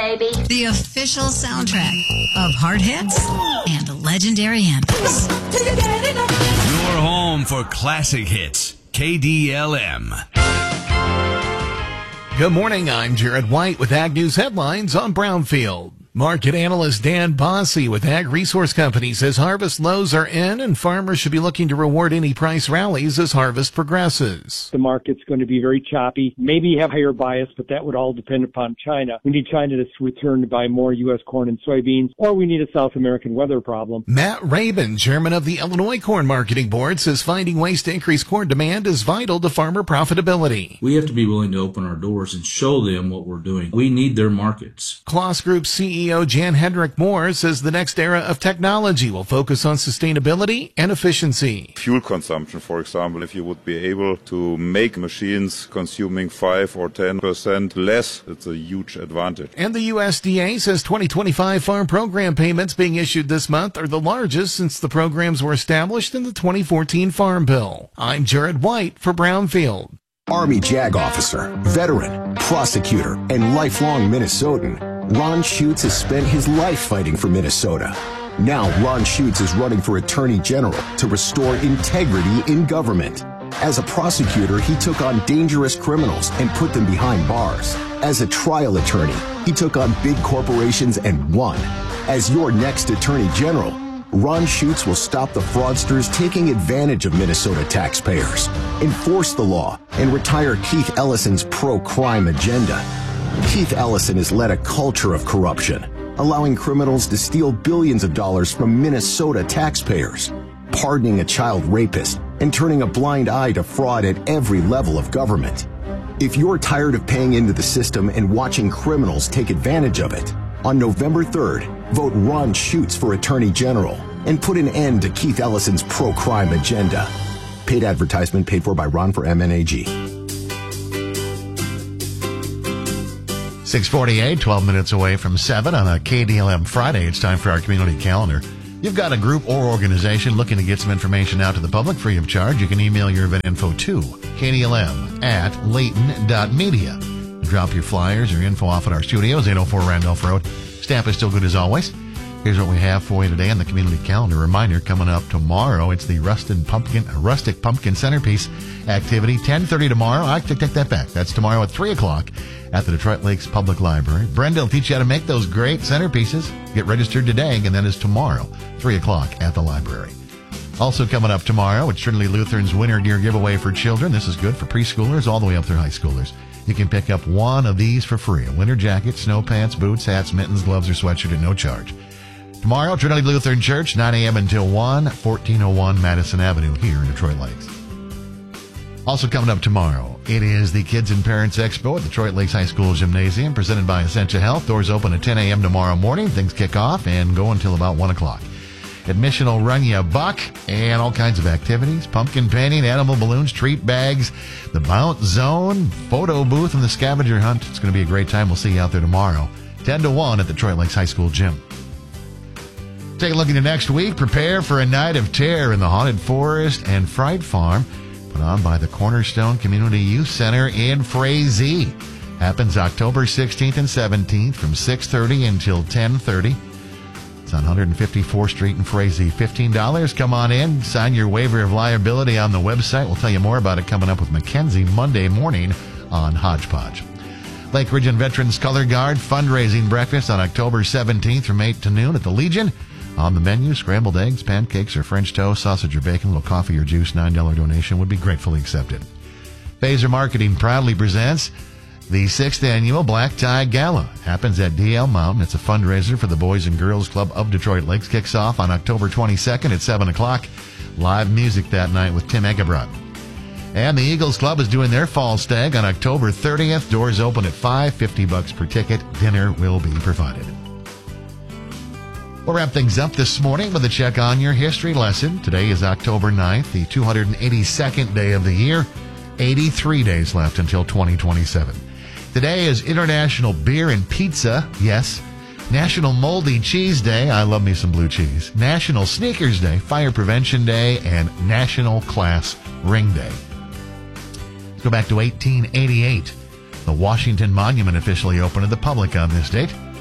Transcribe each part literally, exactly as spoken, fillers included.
baby. The official soundtrack of hard hits and legendary anthems. Your home for classic hits. K D L M. Good morning. I'm Jared White with Ag News headlines on Brownfield. Market analyst Dan Bossy with Ag Resource Company says harvest lows are in and farmers should be looking to reward any price rallies as harvest progresses. The market's going to be very choppy, maybe have higher bias, but that would all depend upon China. We need China to return to buy more U S corn and soybeans, or we need a South American weather problem. Matt Rabin, chairman of the Illinois Corn Marketing Board, says finding ways to increase corn demand is vital to farmer profitability. We have to be willing to open our doors and show them what we're doing. We need their markets. Kloss Group C E O Jan Hendrick Moore says the next era of technology will focus on sustainability and efficiency. Fuel consumption, for example, if you would be able to make machines consuming five or ten percent less, it's a huge advantage. And the U S D A says twenty twenty-five farm program payments being issued this month are the largest since the programs were established in the twenty fourteen Farm Bill. I'm Jared White for Brownfield. Army JAG officer, veteran, prosecutor, and lifelong Minnesotan, Ron Schutz has spent his life fighting for Minnesota. Now Ron Schutz is running for Attorney General to restore integrity in government. As a prosecutor, he took on dangerous criminals and put them behind bars. As a trial attorney, he took on big corporations and won. As your next Attorney General, Ron Schutz will stop the fraudsters taking advantage of Minnesota taxpayers, enforce the law, and retire Keith Ellison's pro-crime agenda. Keith Ellison has led a culture of corruption, allowing criminals to steal billions of dollars from Minnesota taxpayers, pardoning a child rapist, and turning a blind eye to fraud at every level of government. If you're tired of paying into the system and watching criminals take advantage of it, on November third, vote Ron Schutz for Attorney General and put an end to Keith Ellison's pro-crime agenda. Paid advertisement paid for by Ron for M N A G. six forty-eight, twelve minutes away from seven on a K D L M Friday. It's time for our community calendar. You've got a group or organization looking to get some information out to the public free of charge. You can email your event info to K D L M at Layton dot media. Drop your flyers or info off at our studios, eight oh four Randolph Road. Stamp is still good as always. Here's what we have for you today on the community calendar. Reminder, coming up tomorrow, it's the Rusted Pumpkin, Rustic Pumpkin Centerpiece activity, ten thirty tomorrow. I take that back. That's tomorrow at three o'clock at the Detroit Lakes Public Library. Brenda will teach you how to make those great centerpieces. Get registered today, and that is tomorrow, three o'clock at the library. Also coming up tomorrow, it's Trinity Lutheran's Winter Gear Giveaway for children. This is good for preschoolers all the way up through high schoolers. You can pick up one of these for free. A winter jacket, snow pants, boots, hats, mittens, gloves, or sweatshirt at no charge. Tomorrow, Trinity Lutheran Church, nine a.m. until one, fourteen oh one Madison Avenue here in Detroit Lakes. Also coming up tomorrow, it is the Kids and Parents Expo at Detroit Lakes High School Gymnasium, presented by Essentia Health. Doors open at ten a.m. tomorrow morning. Things kick off and go until about one o'clock. Admission will run you a buck, and all kinds of activities, pumpkin painting, animal balloons, treat bags, the bounce zone, photo booth, and the scavenger hunt. It's going to be a great time. We'll see you out there tomorrow, ten to one at the Detroit Lakes High School Gym. Take a look into next week. Prepare for a night of terror in the Haunted Forest and Fright Farm, put on by the Cornerstone Community Youth Center in Frazee. Happens October sixteenth and seventeenth from six thirty until ten thirty. It's on one fifty-fourth Street in Frazee. fifteen dollars. Come on in. Sign your waiver of liability on the website. We'll tell you more about it coming up with Mackenzie Monday morning on Hodgepodge. Lake Region Veterans Color Guard fundraising breakfast on October seventeenth from eight to noon at the Legion. On the menu, scrambled eggs, pancakes, or French toast, sausage or bacon, a little coffee or juice, nine dollars donation would be gratefully accepted. Phaser Marketing proudly presents the sixth annual Black Tie Gala. Happens at D L Mountain. It's a fundraiser for the Boys and Girls Club of Detroit Lakes. Kicks off on October twenty-second at seven o'clock. Live music that night with Tim Egebrot. And the Eagles Club is doing their fall stag on October thirtieth. Doors open at five, fifty bucks per ticket. Dinner will be provided. We'll wrap things up this morning with a check on your history lesson. Today is October ninth, the two hundred eighty-second day of the year. eighty-three days left until twenty twenty-seven. Today is International Beer and Pizza, yes. National Moldy Cheese Day, I love me some blue cheese. National Sneakers Day, Fire Prevention Day, and National Class Ring Day. Let's go back to eighteen eighty-eight. The Washington Monument officially opened to the public on this date.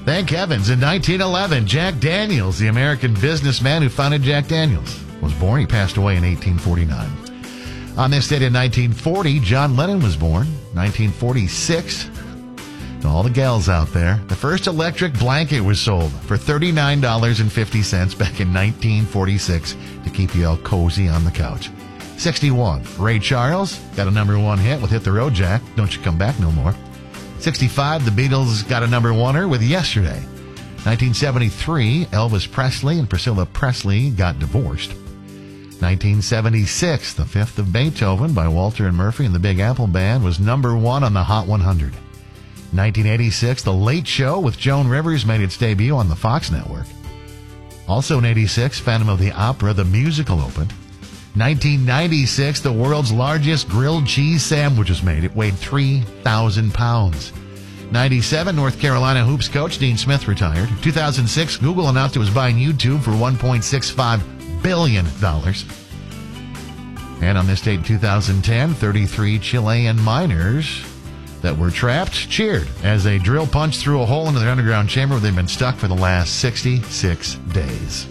Thank heavens, in nineteen eleven, Jack Daniels, the American businessman who founded Jack Daniels, was born. He passed away in eighteen forty-nine. On this date in nineteen forty, John Lennon was born. nineteen forty-six, to all the gals out there, the first electric blanket was sold for thirty-nine dollars and fifty cents back in nineteen forty-six to keep you all cozy on the couch. sixty-one, Ray Charles got a number one hit with Hit the Road Jack, Don't You Come Back No More. sixty-five, the Beatles got a number one-er with Yesterday. nineteen seventy-three, Elvis Presley and Priscilla Presley got divorced. nineteen seventy-six, The Fifth of Beethoven by Walter and Murphy and the Big Apple Band was number one on the Hot one hundred. nineteen eighty-six, The Late Show with Joan Rivers made its debut on the Fox network. Also in eighty-six, Phantom of the Opera, the musical opened. nineteen ninety-six, the world's largest grilled cheese sandwich was made. It weighed three thousand pounds. ninety-seven, North Carolina hoops coach Dean Smith retired. two thousand six, Google announced it was buying YouTube for one point six five billion dollars. And on this date in two thousand ten, thirty-three Chilean miners that were trapped cheered as a drill punched through a hole into their underground chamber where they've been stuck for the last sixty-six days.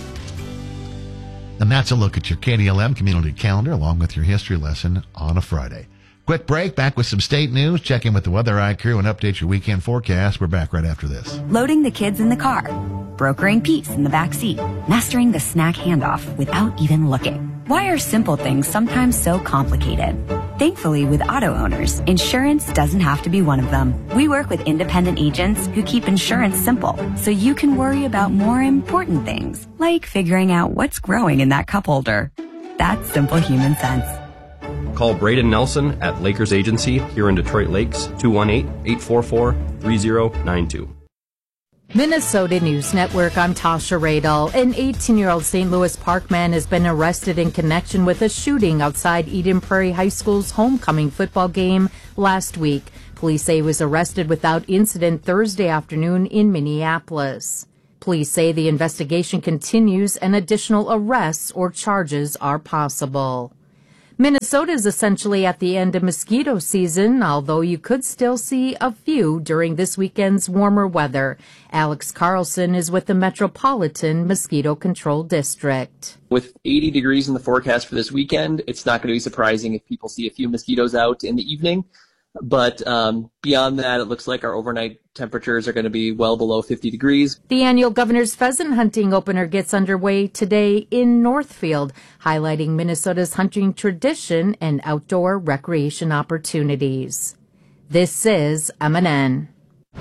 And that's a look at your K D L M community calendar along with your history lesson on a Friday. Quick break, back with some state news, check in with the Weather I Crew, and update your weekend forecast. We're back right after this. Loading the kids in the car, brokering peace in the back seat, mastering the snack handoff without even looking. Why are simple things sometimes so complicated? Thankfully, with auto owners, insurance doesn't have to be one of them. We work with independent agents who keep insurance simple, so you can worry about more important things, like figuring out what's growing in that cup holder. That's simple human sense. Call Braden Nelson at Lakers Agency here in Detroit Lakes, two one eight, eight four four, three zero nine two. Minnesota News Network, I'm Tasha Radel. An eighteen-year-old Saint Louis Park man has been arrested in connection with a shooting outside Eden Prairie High School's homecoming football game last week. Police say he was arrested without incident Thursday afternoon in Minneapolis. Police say the investigation continues and additional arrests or charges are possible. Minnesota is essentially at the end of mosquito season, although you could still see a few during this weekend's warmer weather. Alex Carlson is with the Metropolitan Mosquito Control District. With eighty degrees in the forecast for this weekend, it's not going to be surprising if people see a few mosquitoes out in the evening. But um, beyond that, it looks like our overnight temperatures are going to be well below fifty degrees. The annual Governor's Pheasant Hunting Opener gets underway today in Northfield, highlighting Minnesota's hunting tradition and outdoor recreation opportunities. This is M N N.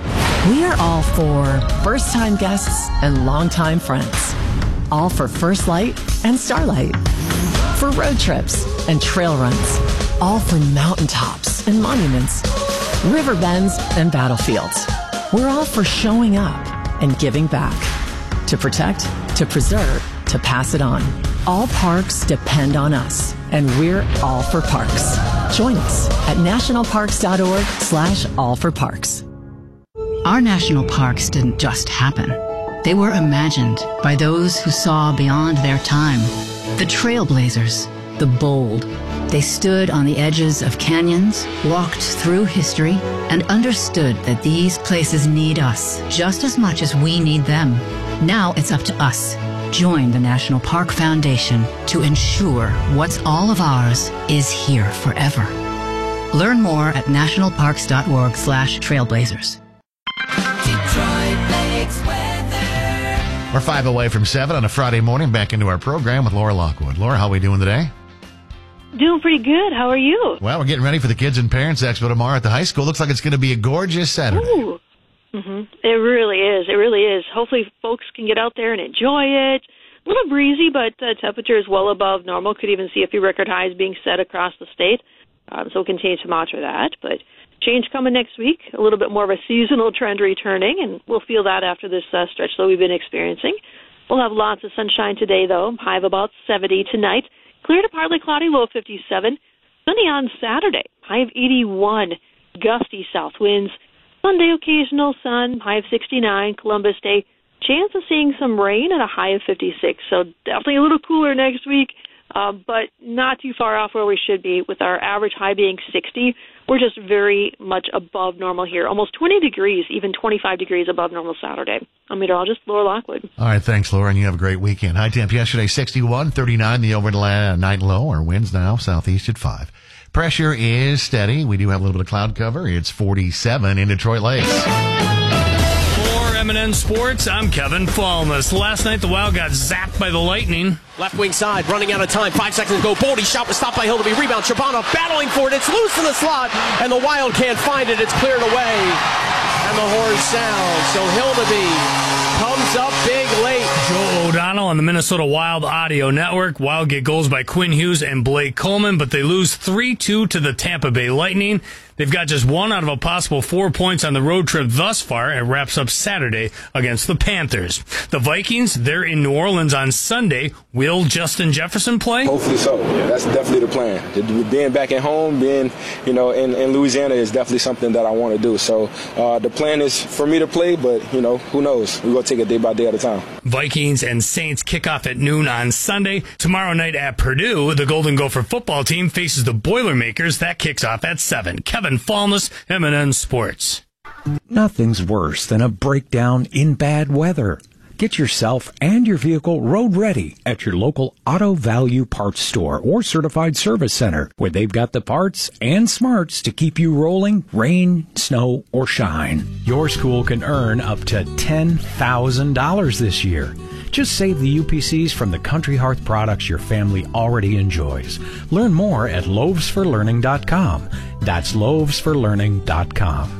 We are all for first-time guests and longtime friends. All for First Light and Starlight. For road trips and trail runs. All for mountaintops and monuments, river bends and battlefields. We're all for showing up and giving back. To protect, to preserve, to pass it on. All parks depend on us, and we're all for parks. Join us at nationalparks.org slash all for parks. Our national parks didn't just happen. They were imagined by those who saw beyond their time. The trailblazers, the bold. They stood on the edges of canyons, walked through history, and understood that these places need us just as much as we need them. Now it's up to us. Join the National Park Foundation to ensure what's all of ours is here forever. Learn more at nationalparks.org slash trailblazers. We're five away from seven on a Friday morning, back into our program with Laura Lockwood. Laura, how are we doing today? Doing pretty good. How are you? Well, we're getting ready for the Kids and Parents Expo tomorrow at the high school. Looks like it's going to be a gorgeous Saturday. Ooh. Mm-hmm. It really is. It really is. Hopefully folks can get out there and enjoy it. A little breezy, but the uh, temperature is well above normal. Could even see a few record highs being set across the state. Um, so we'll continue to monitor that. But change coming next week. A little bit more of a seasonal trend returning, and we'll feel that after this uh, stretch that we've been experiencing. We'll have lots of sunshine today, though. High of about seventy tonight. Clear to partly cloudy, low of fifty-seven. Sunny on Saturday, high of eighty-one. Gusty south winds. Sunday, occasional sun, high of sixty-nine. Columbus Day, chance of seeing some rain at a high of fifty-six. So definitely a little cooler next week. uh, but not too far off where we should be with our average high being sixty. We're just very much above normal here, almost twenty degrees, even twenty-five degrees above normal Saturday. I'm meteorologist Laura Lockwood. All right, thanks, Laura, and you have a great weekend. High temp yesterday, sixty-one, thirty-nine, the overnight low. Our winds now southeast at five. Pressure is steady. We do have a little bit of cloud cover. It's forty-seven in Detroit Lakes. M and N Sports, I'm Kevin Falmus. Last night, the Wild got zapped by the Lightning. Left wing side, running out of time. Five seconds to go. Boldy shot was stopped by Hildeby. Rebound. Shabana battling for it. It's loose in the slot, and the Wild can't find it. It's cleared away, and the horn sounds. So Hildeby comes up big late. Joe O'Donnell on the Minnesota Wild Audio Network. Wild get goals by Quinn Hughes and Blake Coleman, but they lose three two to the Tampa Bay Lightning. They've got just one out of a possible four points on the road trip thus far. It wraps up Saturday against the Panthers. The Vikings, they're in New Orleans on Sunday. Will Justin Jefferson play? Hopefully so. Yeah, that's definitely the plan. Being back at home, being you know in, in Louisiana is definitely something that I want to do. So uh, the plan is for me to play, but you know who knows? We're going to take it day by day at a time. Vikings and Saints kick off at noon on Sunday. Tomorrow night at Purdue, the Golden Gopher football team faces the Boilermakers. That kicks off at seven. Kevin Falmus, M and N Sports. Nothing's worse than a breakdown in bad weather. Get yourself and your vehicle road ready at your local Auto Value Parts Store or Certified Service Center, where they've got the parts and smarts to keep you rolling, rain, snow, or shine. Your school can earn up to ten thousand dollars this year. Just save the U P Cs from the Country Hearth products your family already enjoys. Learn more at loaves for learning dot com. That's loaves for learning dot com.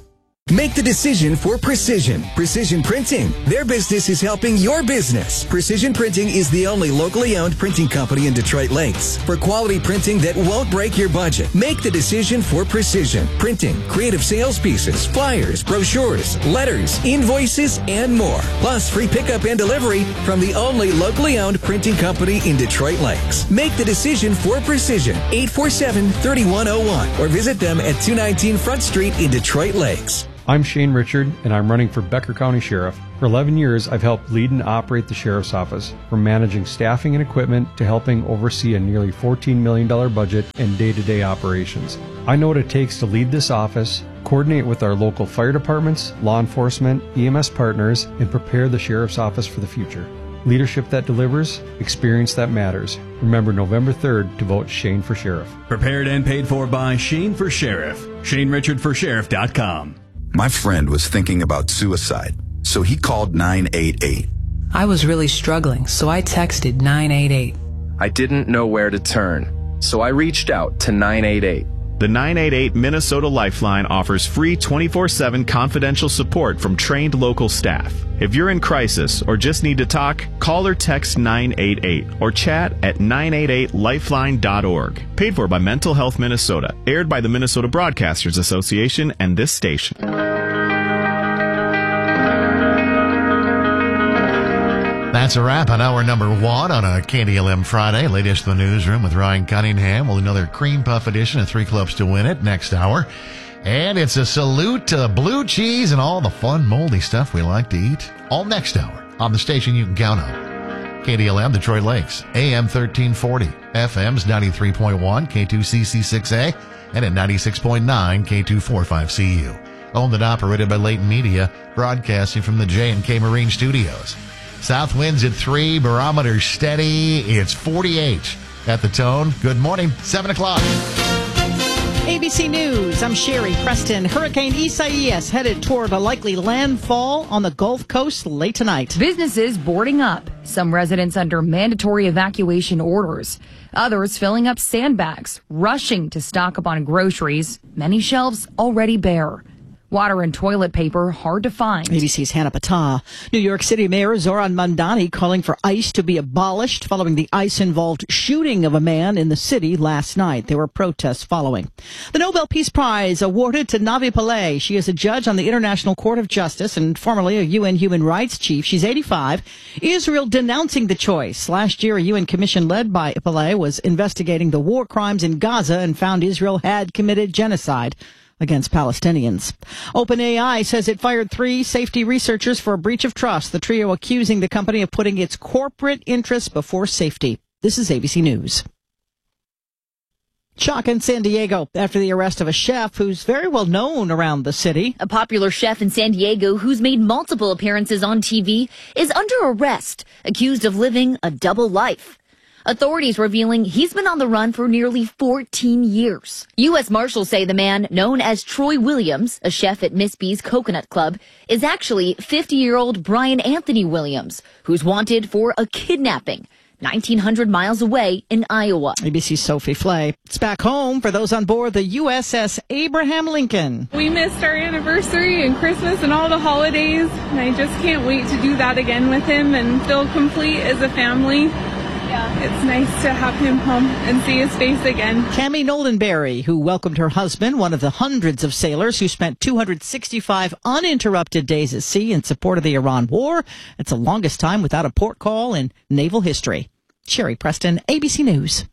Make the decision for Precision. Precision Printing. Their business is helping your business. Precision Printing is the only locally owned printing company in Detroit Lakes. For quality printing that won't break your budget, make the decision for Precision Printing. Creative sales pieces, flyers, brochures, letters, invoices, and more. Plus free pickup and delivery from the only locally owned printing company in Detroit Lakes. Make the decision for Precision. eight four seven, three one zero one or visit them at two nineteen Front Street in Detroit Lakes. I'm Shane Richard, and I'm running for Becker County Sheriff. For eleven years, I've helped lead and operate the Sheriff's Office, from managing staffing and equipment to helping oversee a nearly fourteen million dollars budget and day-to-day operations. I know what it takes to lead this office, coordinate with our local fire departments, law enforcement, E M S partners, and prepare the Sheriff's Office for the future. Leadership that delivers, experience that matters. Remember November third to vote Shane for Sheriff. Prepared and paid for by Shane for Sheriff. Shane Richard for Sheriff dot com. My friend was thinking about suicide, so he called nine eight eight. I was really struggling, so I texted nine eight eight. I didn't know where to turn, so I reached out to nine eight eight. The nine eight eight Minnesota Lifeline offers free twenty-four seven confidential support from trained local staff. If you're in crisis or just need to talk, call or text nine eight eight or chat at nine eight eight lifeline dot org. Paid for by Mental Health Minnesota. Aired by the Minnesota Broadcasters Association and this station. That's a wrap on hour number one on a K D L M Friday. Latest in the newsroom with Ryan Cunningham. Well, another cream puff edition of Three Clubs to Win It next hour. And it's a salute to blue cheese and all the fun, moldy stuff we like to eat. All next hour on the station you can count on. K D L M Detroit Lakes, A M thirteen forty, F M's ninety-three point one, K two C C six A, and at ninety-six point nine, K two forty-five C U. Owned and operated by Leighton Media, broadcasting from the J and K Marine Studios. South winds at three, barometer steady. It's forty-eight at the Tone. Good morning, seven o'clock. A B C News, I'm Sherry Preston. Hurricane Isaias headed toward a likely landfall on the Gulf Coast late tonight. Businesses boarding up. Some residents under mandatory evacuation orders. Others filling up sandbags, rushing to stock up on groceries. Many shelves already bare. Water and toilet paper hard to find. A B C's Hannah Patah. New York City Mayor Zoran Mandani calling for ICE to be abolished following the ICE-involved shooting of a man in the city last night. There were protests following. The Nobel Peace Prize awarded to Navi Pillay. She is a judge on the International Court of Justice and formerly a U N human rights chief. She's eighty-five. Israel denouncing the choice. Last year, a U N commission led by Pillay was investigating the war crimes in Gaza and found Israel had committed genocide against Palestinians. OpenAI says it fired three safety researchers for a breach of trust, the trio accusing the company of putting its corporate interests before safety. This is A B C News. Shock in San Diego after the arrest of a chef who's very well known around the city. A popular chef in San Diego who's made multiple appearances on T V is under arrest, accused of living a double life. Authorities revealing he's been on the run for nearly fourteen years. U S Marshals say the man, known as Troy Williams, a chef at Miss B's Coconut Club, is actually fifty-year-old Brian Anthony Williams, who's wanted for a kidnapping nineteen hundred miles away in Iowa. A B C's Sophie Flay. It's back home for those on board the U S S Abraham Lincoln. We missed our anniversary and Christmas and all the holidays, and I just can't wait to do that again with him and feel complete as a family. Yeah. It's nice to have him home and see his face again. Cammie Noldenberry, who welcomed her husband, one of the hundreds of sailors who spent two hundred sixty-five uninterrupted days at sea in support of the Iran war. It's the longest time without a port call in naval history. Sherry Preston, A B C News.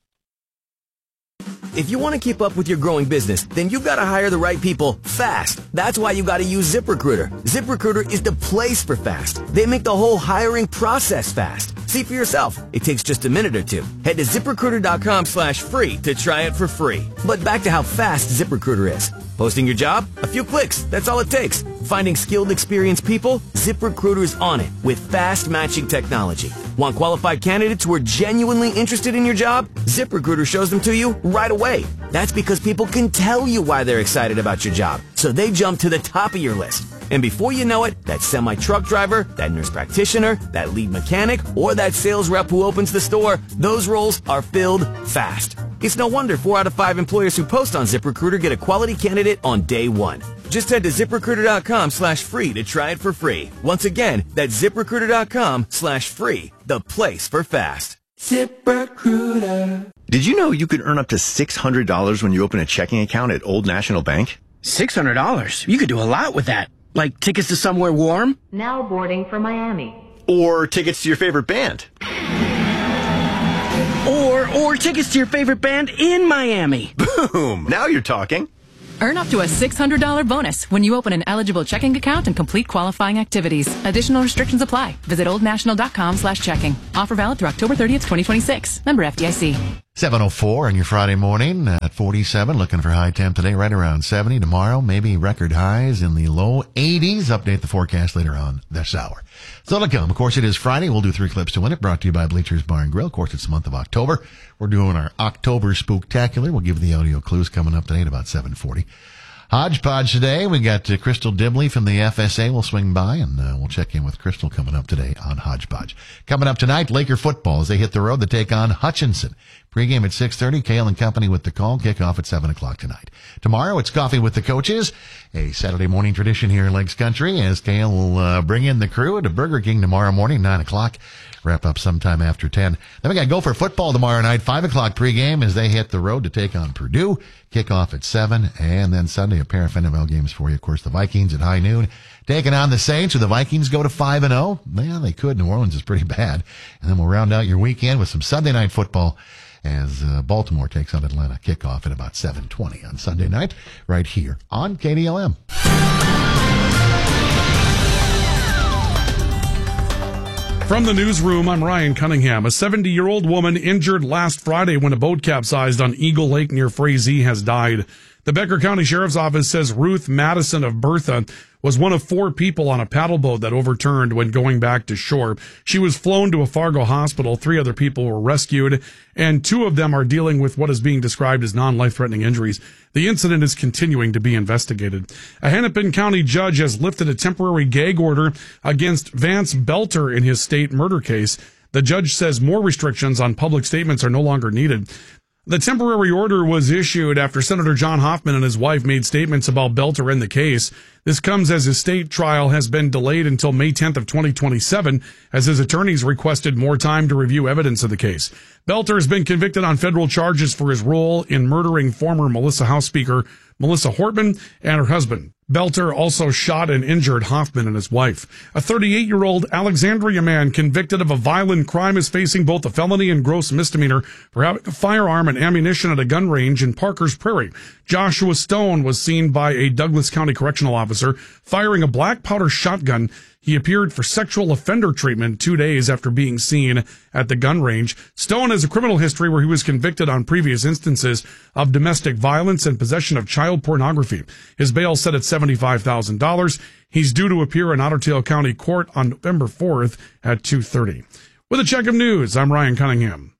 If you want to keep up with your growing business, then you've got to hire the right people fast. That's why you got to use ZipRecruiter. ZipRecruiter is the place for fast. They make the whole hiring process fast. See for yourself. It takes just a minute or two. Head to ZipRecruiter.com slash free to try it for free. But back to how fast ZipRecruiter is. Posting your job? A few clicks. That's all it takes. Finding skilled, experienced people? ZipRecruiter is on it with fast matching technology. Want qualified candidates who are genuinely interested in your job? ZipRecruiter shows them to you right away. That's because people can tell you why they're excited about your job, so they jump to the top of your list. And before you know it, that semi-truck driver, that nurse practitioner, that lead mechanic, or that sales rep who opens the store, those roles are filled fast. It's no wonder four out of five employers who post on ZipRecruiter get a quality candidate on day one. Just head to ZipRecruiter.com slash free to try it for free. Once again, that's ZipRecruiter.com slash free, the place for fast. ZipRecruiter. Did you know you could earn up to six hundred dollars when you open a checking account at Old National Bank? six hundred dollars? You could do a lot with that. Like tickets to somewhere warm? Now boarding for Miami. Or tickets to your favorite band. Or, or tickets to your favorite band in Miami. Boom! Now you're talking. Earn up to a six hundred dollars bonus when you open an eligible checking account and complete qualifying activities. Additional restrictions apply. Visit oldnational.com slash checking. Offer valid through October thirtieth, twenty twenty-six. Member F D I C. seven oh four on your Friday morning at forty-seven. Looking for high temp today, right around seventy. Tomorrow, maybe record highs in the low eighties. Update the forecast later on this hour. So to come, of course, it is Friday. We'll do three clips to win it. Brought to you by Bleachers Bar and Grill. Of course, it's the month of October. We're doing our October Spooktacular. We'll give you the audio clues coming up today at about seven forty. Hodgepodge today. We got uh, Crystal Dibley from the F S A. We'll swing by and uh, we'll check in with Crystal coming up today on Hodgepodge. Coming up tonight, Laker football as they hit the road to take on Hutchinson. Pre-game at six thirty. Kale and company with the call. Kickoff at seven o'clock tonight. Tomorrow, it's Coffee with the Coaches, a Saturday morning tradition here in Lakes Country, as Kale will uh, bring in the crew to Burger King tomorrow morning, nine o'clock. Wrap up sometime after ten. Then we got Gopher football tomorrow night, five o'clock pregame as they hit the road to take on Purdue. Kickoff at seven. And then Sunday, a pair of N F L games for you. Of course, the Vikings at high noon taking on the Saints. Or the Vikings go to five and oh. Yeah, they could. New Orleans is pretty bad. And then we'll round out your weekend with some Sunday night football as uh, Baltimore takes on Atlanta. Kickoff at about seven twenty on Sunday night right here on K D L M. From the newsroom, I'm Ryan Cunningham. A seventy-year-old woman injured last Friday when a boat capsized on Eagle Lake near Frazee has died. The Becker County Sheriff's Office says Ruth Madison of Bertha was one of four people on a paddle boat that overturned when going back to shore. She was flown to a Fargo hospital. Three other people were rescued, and two of them are dealing with what is being described as non-life-threatening injuries. The incident is continuing to be investigated. A Hennepin County judge has lifted a temporary gag order against Vance Belter in his state murder case. The judge says more restrictions on public statements are no longer needed. The temporary order was issued after Senator John Hoffman and his wife made statements about Belter in the case. This comes as his state trial has been delayed until May tenth of twenty twenty-seven, as his attorneys requested more time to review evidence of the case. Belter has been convicted on federal charges for his role in murdering former Melissa House Speaker Melissa Hortman and her husband. Belter also shot and injured Hoffman and his wife. A thirty-eight-year-old Alexandria man convicted of a violent crime is facing both a felony and gross misdemeanor for having a firearm and ammunition at a gun range in Parkers Prairie. Joshua Stone was seen by a Douglas County correctional officer firing a black powder shotgun. He appeared for sexual offender treatment two days after being seen at the gun range. Stone has a criminal history where he was convicted on previous instances of domestic violence and possession of child pornography. His bail set at seventy-five thousand dollars. He's due to appear in Otter Tail County Court on November fourth at two thirty. With a check of news, I'm Ryan Cunningham.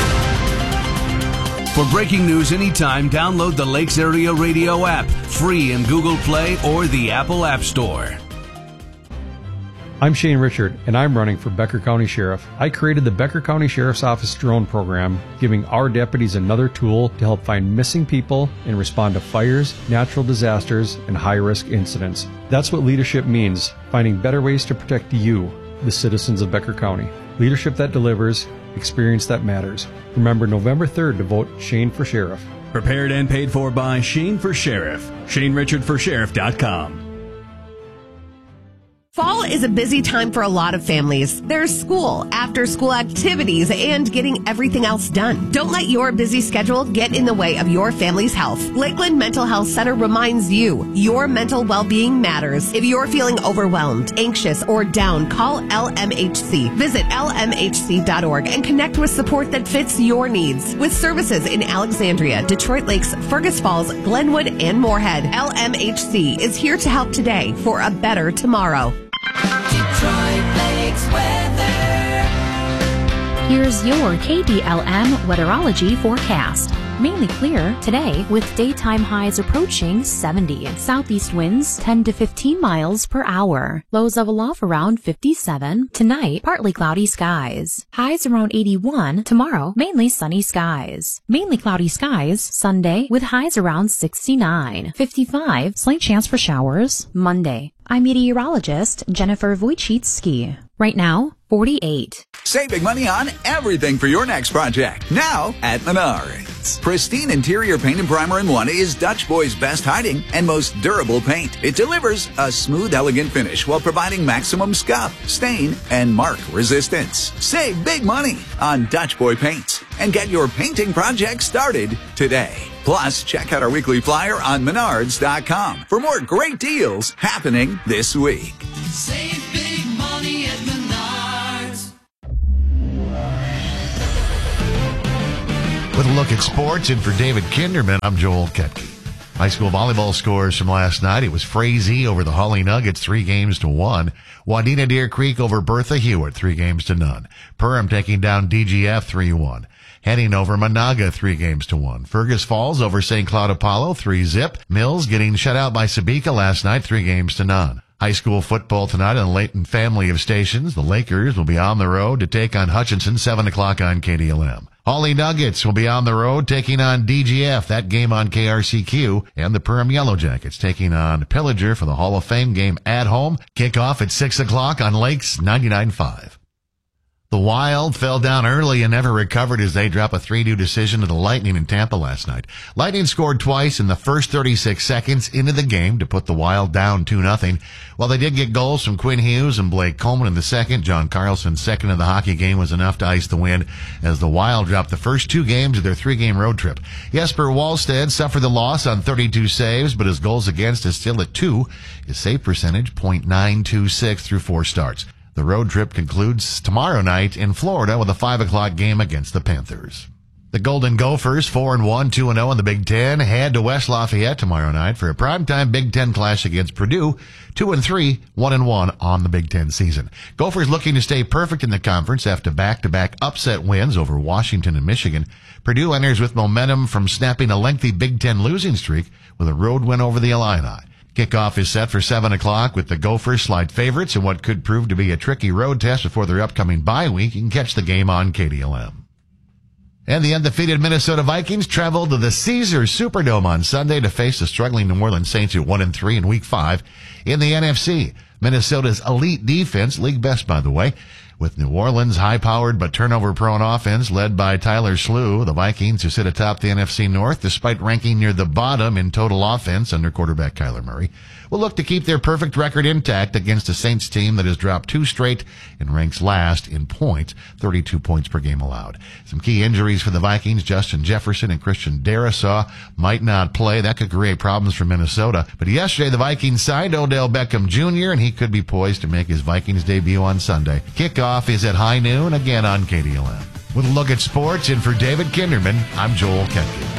For breaking news anytime, download the Lakes Area Radio app, free in Google Play or the Apple App Store. I'm Shane Richard, and I'm running for Becker County Sheriff. I created the Becker County Sheriff's Office drone program, giving our deputies another tool to help find missing people and respond to fires, natural disasters, and high-risk incidents. That's what leadership means, finding better ways to protect you, the citizens of Becker County. Leadership that delivers, experience that matters. Remember November third to vote Shane for Sheriff. Prepared and paid for by Shane for Sheriff. Shane Richard for Sheriff dot com. Fall is a busy time for a lot of families. There's school, after-school activities, and getting everything else done. Don't let your busy schedule get in the way of your family's health. Lakeland Mental Health Center reminds you, your mental well-being matters. If you're feeling overwhelmed, anxious, or down, call L M H C. Visit L M H C dot org and connect with support that fits your needs. With services in Alexandria, Detroit Lakes, Fergus Falls, Glenwood, and Moorhead, L M H C is here to help today for a better tomorrow. Detroit Lakes weather. Here's your K D L M weatherology forecast. Mainly clear today with daytime highs approaching seventy. Southeast winds ten to fifteen miles per hour. Lows level off around fifty-seven. Tonight, partly cloudy skies. Highs around eighty-one. Tomorrow, mainly sunny skies. Mainly cloudy skies Sunday with highs around sixty-nine. fifty-five, slight chance for showers Monday. I'm meteorologist Jennifer Wojcicki. Right now, forty-eight. Save big money on everything for your next project. Now at Menards. Pristine interior paint and primer in one is Dutch Boy's best hiding and most durable paint. It delivers a smooth, elegant finish while providing maximum scuff, stain, and mark resistance. Save big money on Dutch Boy paints and get your painting project started today. Plus, check out our weekly flyer on Menards dot com for more great deals happening this week. Save big money at Menards. With a look at sports, and for David Kinderman, I'm Joel Ketke. High school volleyball scores from last night. It was Frazee over the Holly Nuggets, three games to one. Wadena Deer Creek over Bertha Hewitt, three games to none. Perham taking down D G F three one. Heading over Monaga, three games to one. Fergus Falls over Saint Cloud Apollo, three zip. Mills getting shut out by Sabika last night, three games to none. High school football tonight on the Layton family of stations. The Lakers will be on the road to take on Hutchinson, seven o'clock on K D L M. Holly Nuggets will be on the road taking on D G F, that game on K R C Q. And the Perham Yellow Jackets taking on Pillager for the Hall of Fame game at home. Kickoff at six o'clock on Lakes ninety-nine point five. The Wild fell down early and never recovered as they drop a three two decision to the Lightning in Tampa last night. Lightning scored twice in the first thirty-six seconds into the game to put the Wild down two nothing. While they did get goals from Quinn Hughes and Blake Coleman in the second, John Carlson's second of the hockey game was enough to ice the win as the Wild dropped the first two games of their three-game road trip. Jesper Wallstedt suffered the loss on thirty-two saves, but his goals against is still at two. His save percentage, point nine two six through four starts. The road trip concludes tomorrow night in Florida with a five o'clock game against the Panthers. The Golden Gophers, four and one, two and oh in the Big Ten, head to West Lafayette tomorrow night for a primetime Big Ten clash against Purdue, two and three, one and one on the Big Ten season. Gophers looking to stay perfect in the conference after back-to-back upset wins over Washington and Michigan. Purdue enters with momentum from snapping a lengthy Big Ten losing streak with a road win over the Illini. Kickoff is set for seven o'clock with the Gophers slight favorites in what could prove to be a tricky road test before their upcoming bye week. You can catch the game on K D L M. And the undefeated Minnesota Vikings travel to the Caesars Superdome on Sunday to face the struggling New Orleans Saints at one and three in week five in the N F C. Minnesota's elite defense, league best by the way, with New Orleans' high-powered but turnover-prone offense led by Tyler Slew. The Vikings, who sit atop the N F C North despite ranking near the bottom in total offense under quarterback Kyler Murray, will look to keep their perfect record intact against a Saints team that has dropped two straight and ranks last in points, thirty-two points per game allowed. Some key injuries for the Vikings. Justin Jefferson and Christian Darrisaw might not play. That could create problems for Minnesota. But yesterday, the Vikings signed Odell Beckham Junior, and he could be poised to make his Vikings debut on Sunday. Kickoff is at high noon, again on K D L M. With a look at sports, and for David Kinderman, I'm Joel Kempke.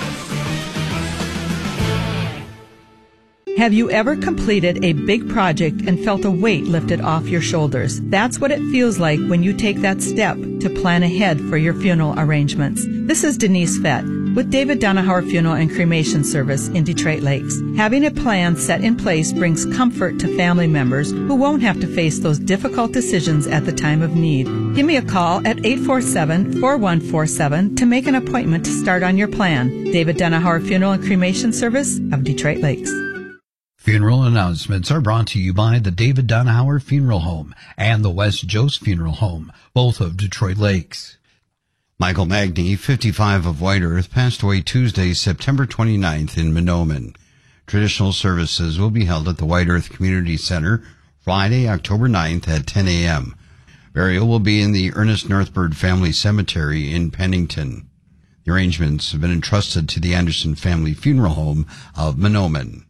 Have you ever completed a big project and felt a weight lifted off your shoulders? That's what it feels like when you take that step to plan ahead for your funeral arrangements. This is Denise Fett with David Donahauer Funeral and Cremation Service in Detroit Lakes. Having a plan set in place brings comfort to family members who won't have to face those difficult decisions at the time of need. Give me a call at eight four seven, four one four seven to make an appointment to start on your plan. David Donahauer Funeral and Cremation Service of Detroit Lakes. Funeral announcements are brought to you by the David Donahauer Funeral Home and the West Jost Funeral Home, both of Detroit Lakes. Michael Magny, fifty-five, of White Earth, passed away Tuesday, September twenty-ninth in Mahnomen. Traditional services will be held at the White Earth Community Center Friday, October ninth at ten a.m. Burial will be in the Ernest Northbird Family Cemetery in Pennington. The arrangements have been entrusted to the Anderson Family Funeral Home of Mahnomen.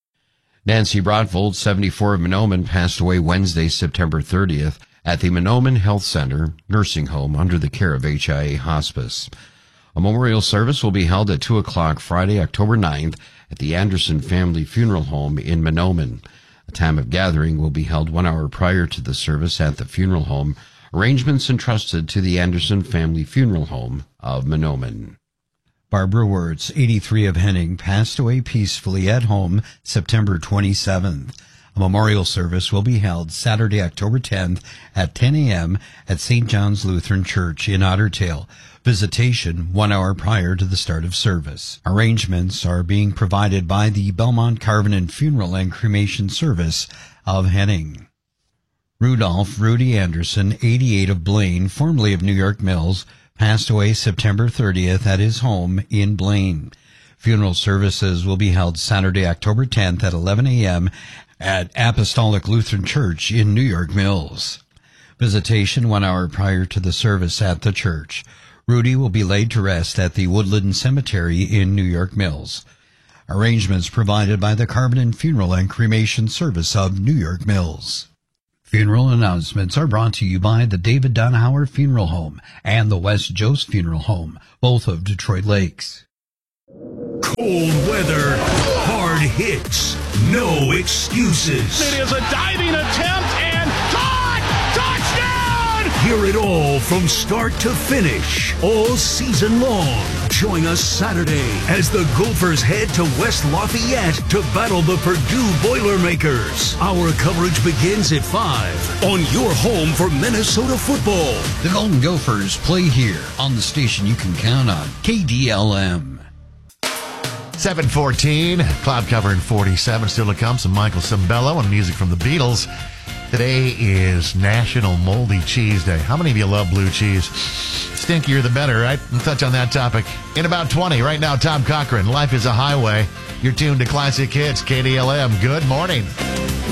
Nancy Brotvold, seventy-four, of Mahnomen, passed away Wednesday, September thirtieth at the Mahnomen Health Center Nursing Home under the care of H I A Hospice. A memorial service will be held at two o'clock Friday, October ninth at the Anderson Family Funeral Home in Mahnomen. A time of gathering will be held one hour prior to the service at the funeral home. Arrangements entrusted to the Anderson Family Funeral Home of Mahnomen. Barbara Wirtz, eighty-three, of Henning, passed away peacefully at home September twenty-seventh. A memorial service will be held Saturday, October tenth at ten a.m. at Saint John's Lutheran Church in Otter Tail. Visitation one hour prior to the start of service. Arrangements are being provided by the Belmont Carvenan Funeral and Cremation Service of Henning. Rudolph Rudy Anderson, eighty-eight, of Blaine, formerly of New York Mills, passed away September thirtieth at his home in Blaine. Funeral services will be held Saturday, October tenth at eleven a.m. at Apostolic Lutheran Church in New York Mills. Visitation one hour prior to the service at the church. Rudy will be laid to rest at the Woodland Cemetery in New York Mills. Arrangements provided by the Carvenan Funeral and Cremation Service of New York Mills. Funeral announcements are brought to you by the David Donahauer Funeral Home and the West Jost Funeral Home, both of Detroit Lakes. Cold weather, hard hits, no excuses. It is a diving attempt and caught! Touchdown! Hear it all from start to finish, all season long. Join us Saturday as the Gophers head to West Lafayette to battle the Purdue Boilermakers. Our coverage begins at five on your home for Minnesota football. The Golden Gophers play here on the station you can count on, K D L M. seven fourteen, cloud cover in forty-seven. Still to come, some Michael Cimbello and music from the Beatles. Today is National Moldy Cheese Day. How many of you love blue cheese? Stinkier the better, right? We'll touch on that topic in about twenty. Right now, Tom Cochran, Life is a Highway. You're tuned to Classic Hits, K D L M. Good morning.